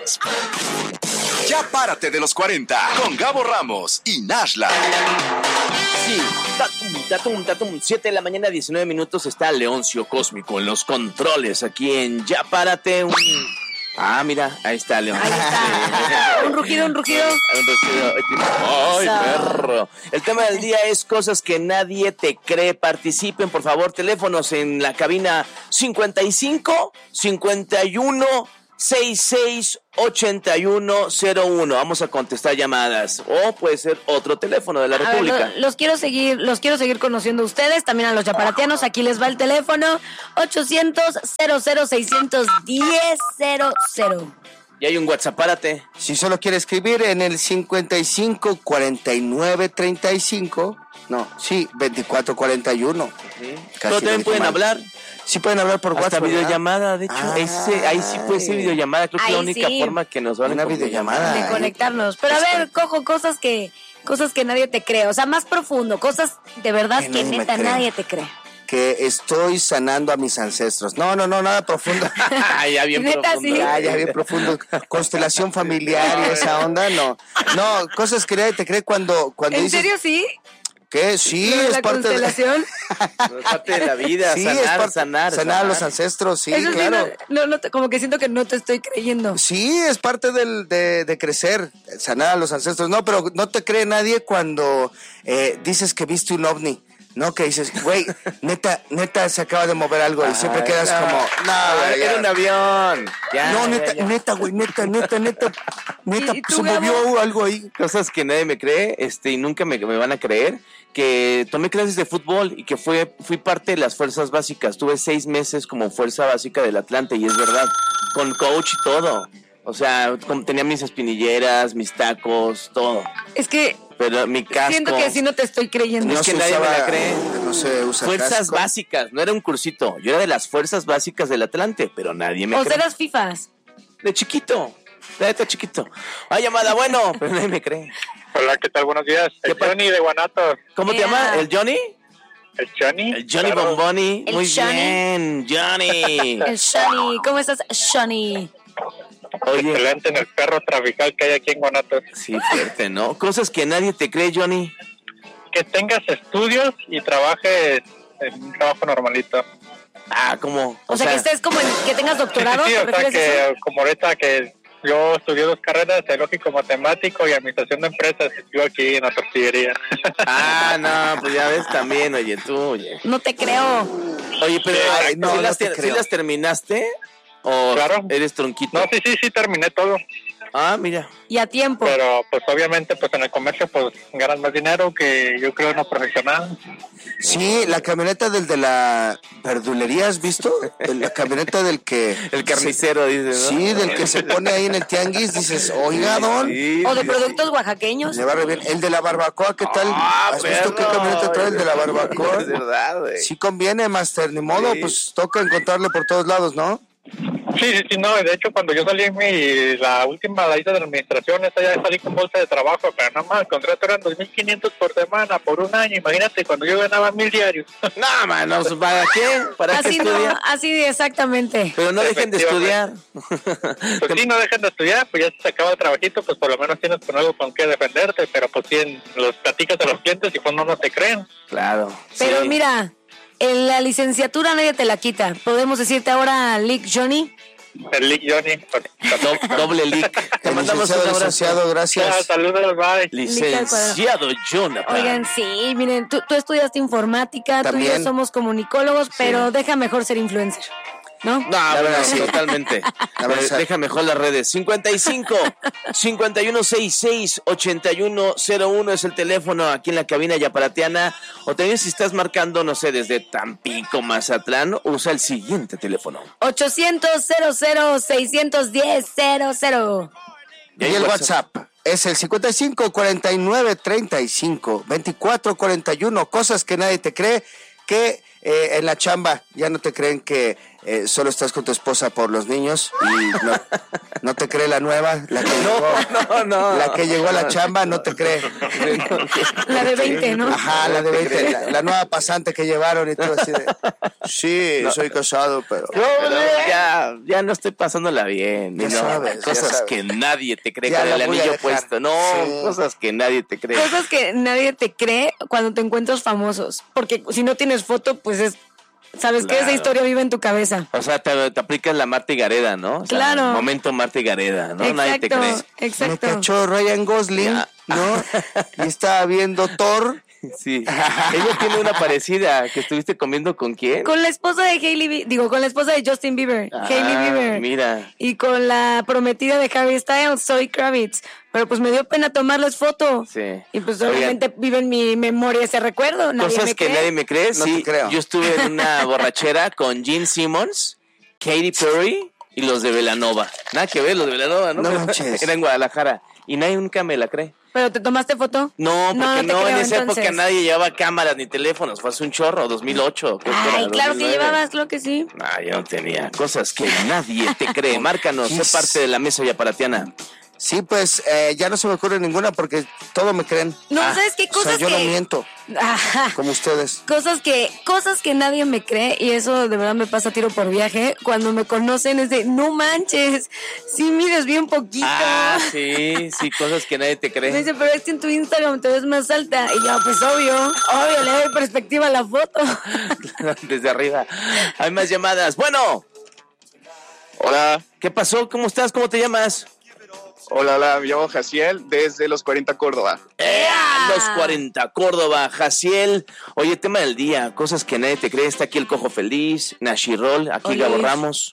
Ya párate de los 40 con Gabo Ramos y Nashla. Sí, tatum, 7 de la mañana, 19 minutos, está Leoncio Cósmico en los controles aquí en Ya Párate. Mira, ahí está León. Ahí está. Un rugido. ¡Ay, perro! El tema del día es cosas que nadie te cree. Participen, por favor. Teléfonos en la cabina 55 51 66 8101. Vamos a contestar llamadas. O puede ser otro teléfono de la República. Los quiero seguir conociendo a ustedes, también a los yaparatianos. Aquí les va el teléfono 800-00-610-00. Y hay un WhatsApp, párate. Si solo quiere escribir en el 55 49 35. No, sí, 24 41. Pero también pueden hablar. Sí pueden hablar por WhatsApp. Hasta videollamada, de hecho. Ahí sí puede ser videollamada. Creo que es la única forma que nos van a videollamada. De conectarnos. Pero a ver, Cojo, cosas que nadie te cree. O sea, más profundo. Cosas de verdad que neta nadie te cree. Que estoy sanando a mis ancestros. No, nada profundo. Ya bien profundo. ¿Sí? Ya bien profundo. Constelación familiar y esa onda, no. No, cosas que nadie te cree cuando ¿En dices... serio sí? ¿Qué? Sí, es parte de la constelación. Es parte de la vida, sí, sanar a los ancestros, sí, eso claro. Sí, no, como que siento que no te estoy creyendo. Sí, es parte de crecer, sanar a los ancestros. No, pero no te cree nadie cuando dices que viste un ovni. No, que dices, güey, neta, se acaba de mover algo y siempre quedas como, era un avión. Neta, güey, neta, se movió algo ahí. Cosas que nadie me cree, y nunca me van a creer, que tomé clases de fútbol y que fui parte de las fuerzas básicas. Tuve 6 meses como fuerza básica del Atlante y es verdad, con coach y todo. O sea, tenía mis espinilleras, mis tacos, todo. Es que pero mi casco... Siento que así no te estoy creyendo. No es que nadie me la cree. No se usa fuerzas casco. básicas, no era un cursito. Yo era de las fuerzas básicas del Atlante, pero nadie me cree. O sea, eras fifas. De chiquito. Hay llamada, bueno, pero nadie me cree. Hola, ¿qué tal? Buenos días. Johnny de Guanatos. ¿Cómo te llama? ¿El Johnny? El Johnny. El Johnny claro. Bomboni. El Muy Johnny. Bien, Johnny. El Johnny. ¿Cómo estás, Johnny? Oye, excelente en el perro trafical que hay aquí en Guanatos. Sí, fuerte, ¿no? Cosas que nadie te cree, Johnny. Que tengas estudios y trabajes en un trabajo normalito. ¿Cómo? O sea, que estés como que tengas doctorado. Sí, o sea, que como ahorita que yo estudié 2 carreras, lógico matemático y administración de empresas, y estoy aquí en la tortillería. No, pues ya ves también, oye, tú, oye. No te creo. Oye, pero ¿sí las terminaste? ¿O claro. Eres tronquito? No, sí, terminé todo. Mira. Y a tiempo. Pero, pues, obviamente, pues, en el comercio, pues, ganas más dinero que yo creo no profesional. Sí, la camioneta del de la verdulería, ¿has visto? La camioneta del que... El carnicero, dice, ¿no? Sí, del que se pone ahí en el tianguis, dices, oiga, don. Sí, o de productos oaxaqueños. Le va re bien. El de la barbacoa, ¿qué tal? ¿Has visto qué camioneta trae el de la barbacoa? Es verdad, güey. Sí conviene, Master, ni modo, pues toca encontrarle por todos lados, ¿no? Sí, no, de hecho cuando yo salí la última la hice de la administración, esa ya salí con bolsa de trabajo, pero nada más el contrato eran 2,500 por semana, por un año, imagínate, cuando yo ganaba 1,000 diarios. No, mano, ¿para qué? ¿Para qué estudiar? No, así exactamente. Pero no dejen de estudiar. Pues sí, no dejen de estudiar, pues ya se acaba el trabajito, pues por lo menos tienes con algo con qué defenderte, pero pues sí, los platicas a los clientes y pues no te creen. Claro. Pero mira, en la licenciatura nadie te la quita. ¿Podemos decirte ahora Lick Johnny? El Lick Johnny. Doble Lick. Te mandamos un abrazo, gracias. Saludos, bye. Licenciado Jonathan. Oigan, sí, miren, tú estudiaste informática, también. Tú y yo somos comunicólogos, pero deja mejor ser influencer, ¿no? No, sí. Totalmente. Deja mejor las redes. 55 5166 8101 es el teléfono aquí en la cabina yaparateana. O también si estás marcando, no sé, desde Tampico, Mazatlán, usa el siguiente teléfono. 800-00-610-00. Y el WhatsApp es el 55 49 35 24 41. Cosas que nadie te cree, que en la chamba ya no te creen que solo estás con tu esposa por los niños y no te cree la nueva, la que llegó a la chamba, no te cree. La de 20, ¿no? Ajá, la de 20, la nueva pasante que llevaron y tú así de, sí, soy casado, pero ya no estoy pasándola bien. Ya sabes, cosas que nadie te cree Ya con el la voy a anillo dejar. puesto. No, Sí. cosas que nadie te cree. Cosas que nadie te cree cuando te encuentras famosos. Porque si no tienes foto, pues sabes que esa Claro. historia vive en tu cabeza. O sea, te aplicas la Marta y Gareda, ¿no? O sea, Claro. Momento Marta y Gareda, ¿no? Nadie te cree. me Exacto. cachó Ryan Gosling, Ya. ¿no? Y estaba viendo Thor. Sí. Ella tiene una parecida. ¿Que estuviste comiendo con quién? Con la esposa de con la esposa de Justin Bieber, Hailey Bieber. Mira. Y con la prometida de Harry Styles, Zoe Kravitz. Pero pues me dio pena tomarles foto. Sí. Y pues Oigan, obviamente vive en mi memoria ese recuerdo. Nadie cosas me que cree. nadie me cree. No Sí, te creo. yo estuve en una borrachera con Gene Simmons, Katy Perry y los de Belanova. Nada que ver, los de Belanova, ¿no? No manches. Era en Guadalajara. Y nadie nunca me la cree. ¿Pero te tomaste foto? No, porque te no, creo, en esa entonces. época nadie llevaba cámaras ni teléfonos. Fue hace un chorro, 2008. creo que Ay, era, claro que 2009. llevabas, claro que sí. Ah, yo no tenía. Cosas que nadie te cree. Márcanos, sé parte de la mesa yaparatiana. Sí, pues ya no se me ocurre ninguna porque todo me creen. No, ¿sabes qué? O sea, Cosas yo que... no miento, Ajá. como ustedes. Cosas que nadie me cree, y eso de verdad me pasa tiro por viaje. Cuando me conocen es de, no manches, sí mides bien poquito. Sí, cosas que nadie te Me cree. dice, pero es que en tu Instagram te ves más alta. Y yo, pues obvio, le doy perspectiva a la foto. Desde arriba. Hay más llamadas. Bueno. Hola, ¿Qué pasó? ¿Cómo estás? ¿Cómo te llamas? hola, me llamo Jaciel desde Los 40 Córdoba. Los 40, Córdoba, Jaciel. Oye, tema del día, cosas que nadie te cree. Está aquí el Cojo Feliz, Nashirol, aquí Oye. Gabo Ramos.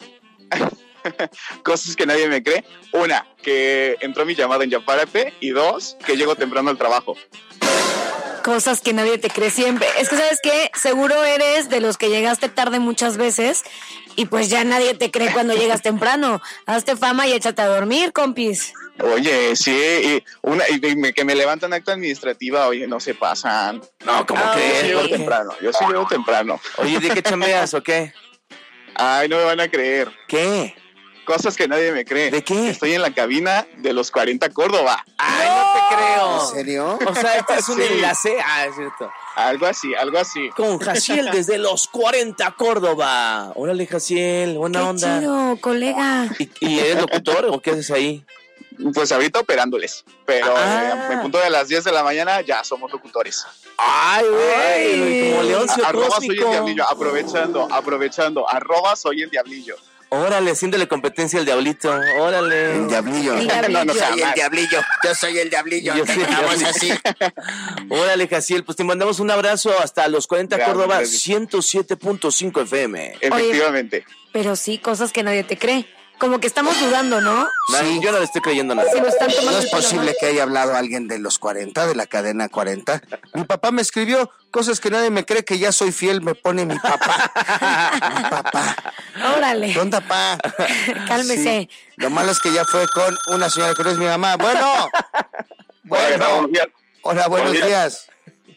Cosas que nadie me cree. Una, que entró mi llamada en Yaparate. Y dos, que llego temprano al trabajo. Cosas que nadie te cree siempre. Es que, ¿sabes qué? Seguro eres de los que llegaste tarde muchas veces y pues ya nadie te cree cuando llegas temprano. Hazte fama y échate a dormir, compis. Oye, sí, que me levantan acta administrativa, oye, no se pasan. No, ¿cómo Ah, Yo sí crees? llego ¿Por qué? temprano, yo sí llego temprano. Oye, ¿de qué chambeas o qué? Ay, no me van a creer. ¿Qué? Cosas que nadie me cree. ¿De qué? Estoy en la cabina de Los 40 Córdoba. Ay, no te creo. ¿En serio? O sea, este es un Sí. enlace. Ah, es cierto. Algo así. Con Jaciel desde Los 40, Córdoba. Órale, Jaciel, buena Qué onda. chido, colega. ¿Y eres locutor o qué haces ahí? Pues ahorita operándoles. Pero en punto de las 10 de la mañana ya somos locutores. Ay, Ay. güey, como Leoncio Arroba soy el Cósmico. diablillo, aprovechando, arroba soy el diablillo. Órale, haciéndole competencia al diablito. Órale. El diablillo. El diablillo. No, Soy el jamás. diablillo. Yo soy el diablillo. Yo soy el Vamos diablillo. así. Órale, Jaciel, pues te mandamos un abrazo hasta Los 40 Gracias, Córdoba, gracias. 107.5 FM. Efectivamente. Pero sí, cosas que nadie te cree. Como que estamos dudando, ¿no? Nadie- Yo no le estoy creyendo nada. Si lo están tomando No es el pelo posible mal. que haya hablado alguien de los 40, de la cadena 40. Mi papá me escribió cosas que nadie me cree que ya soy fiel, me pone mi papá. Mi papá. Órale, ¿Qué onda, pa? cálmese. Sí. Lo malo es que ya fue con una señora que no es mi mamá. Bueno. Bueno. Hola, buenos días.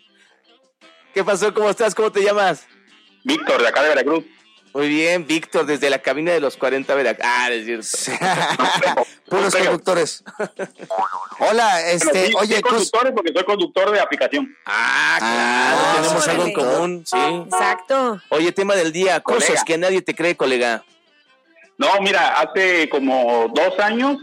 ¿Qué pasó? ¿Cómo estás? ¿Cómo te llamas? Víctor, de acá de Veracruz. Muy bien, Víctor, desde la cabina de Los 40 Veracruz. Ah, es cierto. Puros conductores. Hola, oye, conductores porque soy conductor de aplicación. Ah, claro, tenemos órale. algo en común, sí. Exacto. Oye, tema del día, cosas Colega. que nadie te cree, colega. No, mira, hace como 2 años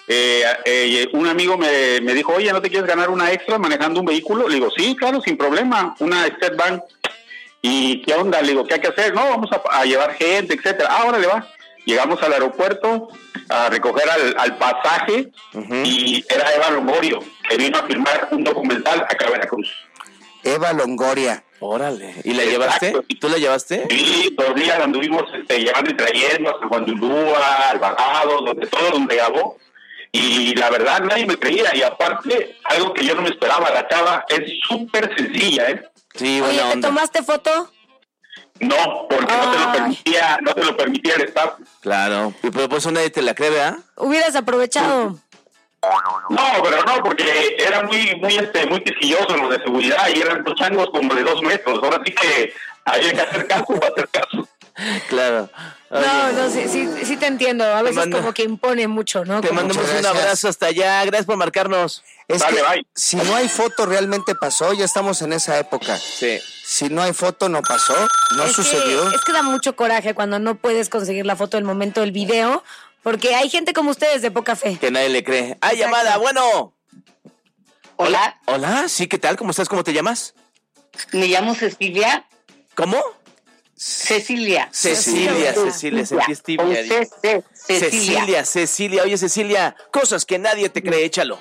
un amigo me dijo, oye, ¿no te quieres ganar una extra manejando un vehículo? Le digo, sí, claro, sin problema, una Step Van. ¿Y qué onda? Le digo, ¿qué hay que hacer? No, vamos a llevar gente, etcétera. Ah, órale, va. Llegamos al aeropuerto a recoger al pasaje y era Eva Longorio, que vino a filmar un documental acá en Veracruz. Eva Longoria. Órale. ¿Y la Exacto. llevaste? ¿Y tú la llevaste? Sí, 2 días anduvimos llevando y trayendo hasta Guandulúa, al Bagado, donde grabó. Y la verdad nadie me creía. Y aparte, algo que yo no me esperaba, la chava es súper sencilla, ¿eh? Sí, Oye, buena ¿te onda. tomaste foto? No, porque no te lo permitía el staff. Claro. Y por eso nadie te la cree, ¿verdad? Hubieras aprovechado. No, pero no, porque era muy quisquilloso lo de seguridad y eran dos changos como de 2 metros. Ahora sí que había que hacer caso para hacer caso. Claro. Oye, No, sí te entiendo. A veces como que impone mucho, ¿no? te Como- mandamos un gracias. abrazo hasta allá. Gracias por marcarnos. Es Dale, que bye. si no hay foto realmente pasó, ya estamos en esa época. Sí. Si no hay foto no pasó, no Es sucedió. Es que da mucho coraje cuando no puedes conseguir la foto del momento del video, porque hay gente como ustedes de poca fe. Que nadie le cree. ¡Ay, Exacto. llamada! Bueno. Hola, Hola, sí, ¿qué tal? ¿Cómo estás? ¿Cómo te llamas? me llamo Cecilia. ¿Cómo? Cecilia. Cecilia, sentí Con tibia. Cecilia. Cecilia. Oye, Cecilia, cosas que nadie te cree, échalo.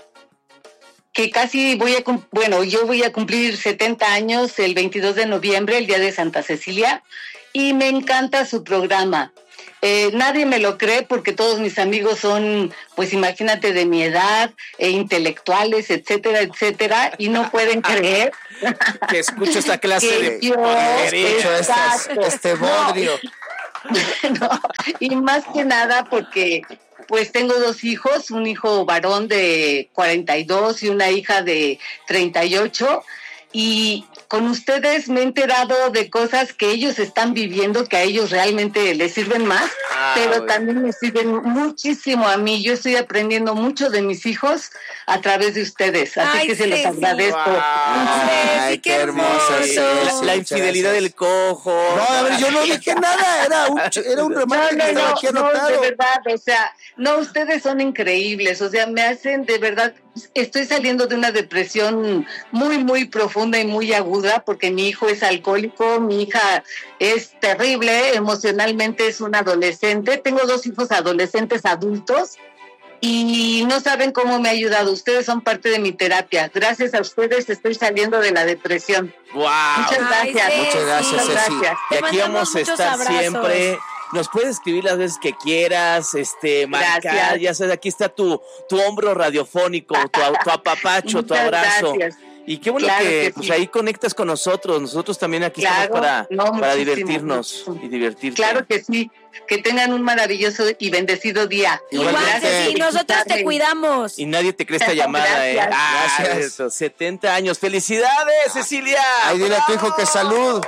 Que casi yo voy a cumplir 70 años el 22 de noviembre, el día de Santa Cecilia, y me encanta su programa. Nadie me lo cree porque todos mis amigos son, pues imagínate, de mi edad, intelectuales, etcétera, etcétera, y no pueden creer Que escucho esta clase que de yo, Escucho exacto, este bodrio. No, y más que nada porque pues tengo 2 hijos, un hijo varón de 42 y una hija de 38, y con ustedes me he enterado de cosas que ellos están viviendo, que a ellos realmente les sirven más, pero bueno. también me sirven muchísimo a mí. Yo estoy aprendiendo mucho de mis hijos a través de ustedes, así Ay, que se los Ceci. agradezco. Ay, Ceci, qué hermosa. hermoso. Ceci, La muchas infidelidad gracias. del cojo. No, a ver, yo no dije nada, era un remate que estaba aquí No, anotado. de verdad, o sea, no, ustedes son increíbles, o sea, me hacen de verdad, estoy saliendo de una depresión muy, muy profunda y muy aguda, porque mi hijo es alcohólico, mi hija es terrible, emocionalmente es una adolescente, tengo 2 hijos adolescentes adultos, y no saben cómo me ha ayudado. Ustedes son parte de mi terapia. Gracias a ustedes estoy saliendo de la depresión. ¡Wow! Muchas Ay, gracias. Ceci. Muchas gracias, Muchas Ceci. gracias. Y Te aquí vamos mandamos a muchos estar abrazos. siempre. Nos puedes escribir las veces que quieras, marcar, Gracias. ya sabes, aquí está tu hombro radiofónico, tu apapacho, tu Muchas abrazo. gracias. Y qué bueno Claro que que pues sí. ahí conectas con nosotros. Nosotros también aquí Claro, estamos para muchísimo, divertirnos muchísimo. y divertirte. Claro que sí. Que tengan un maravilloso y bendecido día. Igual, Igualmente. Ceci, nosotros te Felicitarme. cuidamos. Y nadie te cree esta llamada, Gracias. Gracias. Eso, 70 años. ¡Felicidades, Cecilia! Ay, dile a tu hijo que salud.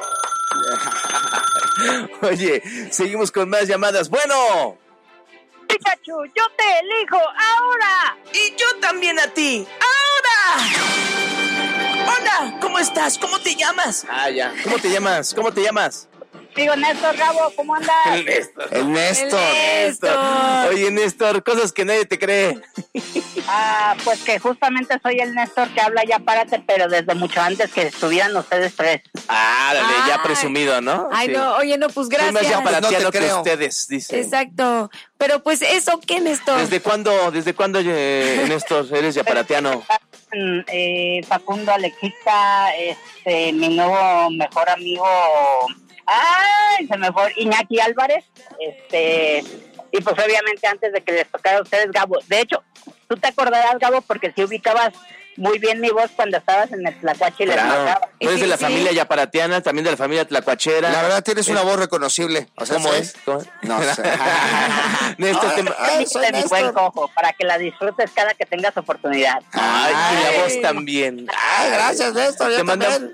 Oye, seguimos con más llamadas. Bueno. Pikachu, yo te elijo ahora. Y yo también a ti. ¡Ahora! Hola, ¿cómo estás? ¿Cómo te llamas? Ah, ya. ¿Cómo te llamas? ¿Cómo te llamas? Digo, Néstor, Gabo, ¿cómo andas? Néstor. El Néstor. Néstor. Oye, Néstor, cosas que nadie te cree. Pues que justamente soy el Néstor que habla Ya Párate, pero desde mucho antes que estuvieran ustedes 3. Ah, dale, ya Ay. presumido, ¿no? Ay, Sí. no, oye, no, pues Soy más gracias. ya para No ti te lo que creo. ustedes, dice. Exacto. Pero pues eso, ¿qué, Néstor? ¿Desde cuándo, Néstor, eres yaparateano? Facundo Alexita, mi nuevo mejor amigo, ¡ay! Se me fue Iñaki Álvarez, y pues obviamente antes de que les tocara a ustedes, Gabo. De hecho, tú te acordarás, Gabo, porque si ubicabas muy bien mi voz cuando estabas en el Tlacuache y les Claro. marcaba. Tú eres de la Sí. familia yaparateana, también de la familia tlacuachera. La verdad tienes una voz reconocible. O sea, ¿Cómo ¿sí? es? ¿Cómo es? No sé. Néstor, te... Ay, soy De mi buen Néstor. cojo, para que la disfrutes cada que tengas oportunidad. Ay, y la Ay. voz también. Ay, gracias, Néstor. Yo Te manda- también.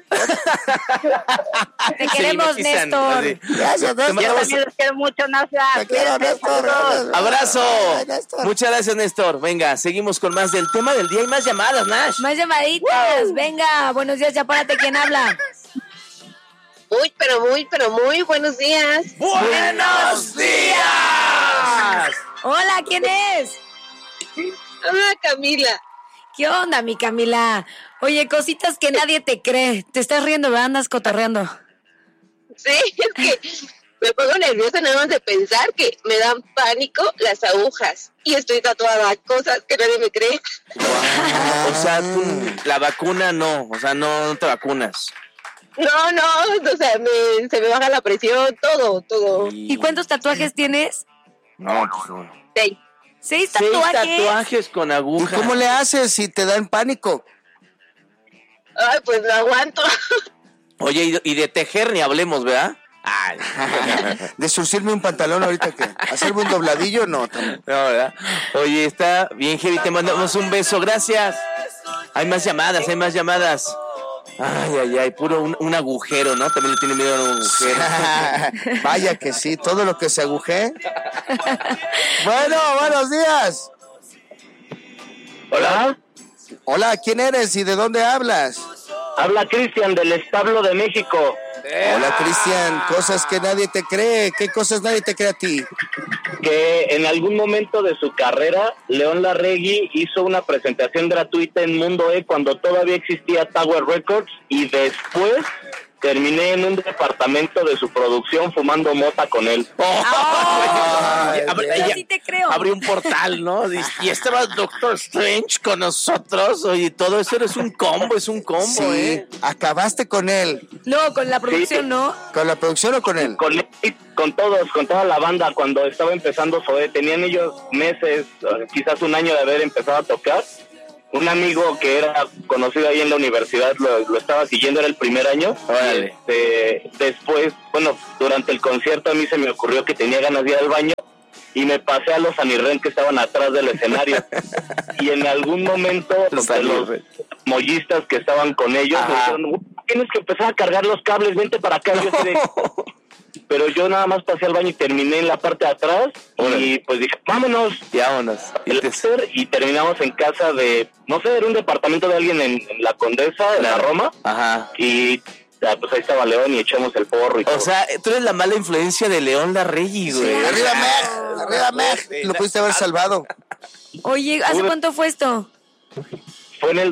Te queremos, Sí, me pisan, Néstor. así. Gracias, Te Néstor. Yo mandamos- también los quiero mucho, Nasia. Te quiero, Néstor. Gracias. Abrazo. Ay, Néstor. Muchas gracias, Néstor. Venga, seguimos con más del tema del día y más llamadas, Nash. Más llamaditas. Venga, buenos días, ya párate, ¿quién habla? Muy, pero muy buenos días. ¡Buenos días! Hola, ¿quién es? Hola, Camila. ¿Qué onda, mi Camila? Oye, cositas que nadie te cree. Te estás riendo, ¿verdad? Andas cotorreando. Sí, es que me pongo nerviosa nada más de pensar que me dan pánico las agujas. Y estoy tatuada, cosas que nadie me cree. O sea, tú, la vacuna no, o sea, no te vacunas. No, o sea, se me baja la presión, todo. ¿Y cuántos tatuajes tienes? No, pues no. 6. 6 6 tatuajes. tatuajes con ¿Y aguja. cómo le haces si te dan pánico? Ay, pues no aguanto. Oye, y de tejer ni hablemos, ¿verdad? Ay. De surcirme un pantalón ahorita que hacerme un dobladillo, no. No, ¿verdad? Oye, está bien, Heavy, te mandamos un beso, gracias. Hay más llamadas. Ay, puro un agujero, ¿no? También le tiene miedo a un agujero. Vaya que sí, todo lo que se aguje. Bueno, buenos días. Hola. Hola, ¿quién eres y de dónde hablas? Habla Cristian del Establo de México. Hola, Cristian. Cosas que nadie te cree. ¿Qué cosas nadie te cree a ti? Que en algún momento de su carrera, León Larregui hizo una presentación gratuita en Mundo E cuando todavía existía Tower Records, y después terminé en un departamento de su producción fumando mota con él. Sí te creo. Abrió un portal, ¿no? Y estaba Doctor Strange con nosotros. Oye, todo eso es un combo, Sí, acabaste con él. No, con la producción, Sí. ¿no? ¿Con la producción o con él? Con él, con todos, con toda la banda, cuando estaba empezando Zoé. Tenían ellos meses, quizás un año de haber empezado a tocar. Un amigo que era conocido ahí en la universidad lo estaba siguiendo, era el primer año. Después, bueno, durante el concierto a mí se me ocurrió que tenía ganas de ir al baño y me pasé a los Anirren que estaban atrás del escenario. Y en algún momento los mollistas que estaban con ellos me dijeron, tienes que empezar a cargar los cables, vente para acá. Yo así de... Pero yo nada más pasé al baño y terminé en la parte de atrás. Y pues dije, vámonos. Y terminamos en casa de, no sé, era un departamento de alguien en la Condesa, en la Roma. Ajá. Y pues ahí estaba León y echamos el porro y todo. O sea, tú eres la mala influencia de León Larregui, güey. Sí, arriba Meg. Lo pudiste haber salvado. Oye, ¿hace cuánto fue esto? Fue en el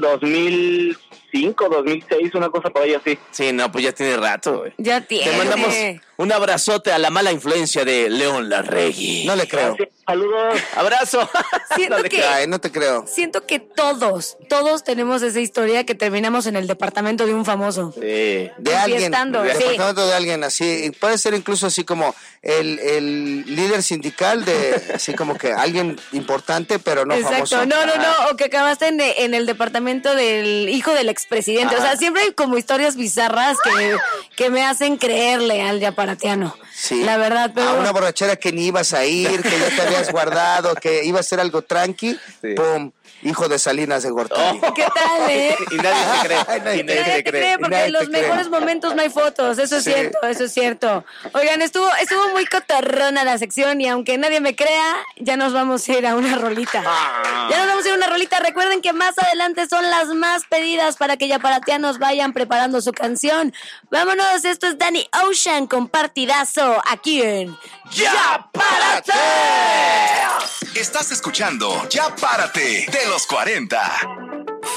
2005, 2006, una cosa por ahí así. Sí, no, pues ya tiene rato, güey. Ya tiene. Te mandamos un abrazote a la mala influencia de León Larregui. No le creo. Gracias, saludos. Abrazo. No te creo. Siento que todos tenemos esa historia que terminamos en el departamento de un famoso. Sí. De alguien. Fiestando, De sí. departamento de alguien así. Y puede ser incluso así como el líder sindical de, así como que alguien importante, pero no famoso. Exacto. No. O que acabaste en el departamento del hijo del expresidente. O sea, siempre hay como historias bizarras que me hacen creerle al yaparatiano. Sí. La verdad, pero... A una borrachera que ni ibas a ir, que ya te habías guardado, que iba a ser algo tranqui, ¡pum! Hijo de Salinas de Gortari. ¿Qué tal, Y nadie te cree. Y nadie te cree porque en los mejores momentos no hay fotos, eso es cierto. Oigan, estuvo muy cotorrona la sección y aunque nadie me crea, ya nos vamos a ir a una rolita. Recuerden que más adelante son las más pedidas para que yaparatianos vayan preparando su canción. Vámonos, esto es Danny Ocean con Partidazo aquí en ¡Ya Párate! Estás escuchando Ya Párate de los 40.